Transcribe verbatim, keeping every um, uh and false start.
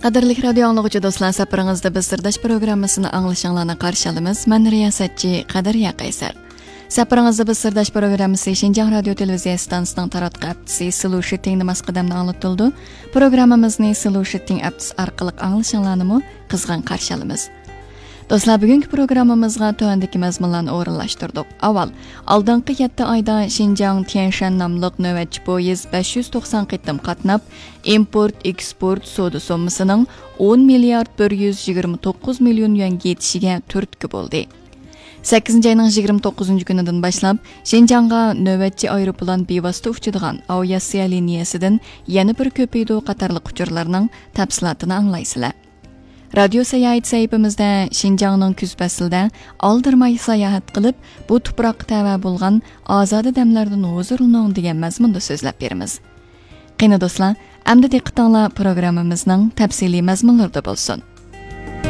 Qadirlik radio anlıqçı dostlar, saparınızda biz sirdaş programmasını anglışanlarına qarşı alımız. Men riyasatçı Qadir Qaysar. Saparınızda biz sirdaş programmasi Şinjan Radio Televiziya stansiyasining taratqı aptisi Solution Moskvadan anlatıldı. Programmamizni Solution aptisi orqali anglışanlarni qizg'in qarshi olamiz. Do'stlar, bugungi programmamizga tövandagi mazmunlarni o'rinlashtirdik. Avval, oldingi yetti oyda Xinjiang Tianshan nomli navbatchi poyezd besh yuz to'qson qitim qatnab, import-eksport savdo sommasining o'n milliard bir yuz yigirma to'qqiz million yuanga yetishiga turtki bo'ldi. sakkizinchi oyning yigirma to'qqizinchi kunidan boshlab Xinjiangga navbatchi aeroplan bevosita uchadigan aviatsiya liniyasidan yana bir ko'paydi qatorli uchurlarning tafsilotini anglaysizlar. Radio sayohat sayfimizda Xinjiangning kuz faslida oldirmay sayohat qilib, bu tuproqqa tava bo'lgan ozoda damlardan huzurlaning degan mazmunda so'zlab beramiz. Qani do'stlar, endi diqqatinglar programmamizning tafsiliy mazmunlarida bo'lsin.